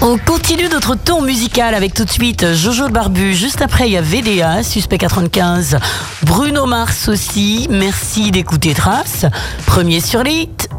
On continue notre tour musical avec tout de suite Jojo le Barbu. Juste après, il y a VDA, Suspect 95. Bruno Mars aussi. Merci d'écouter Trace. Premier sur les hits.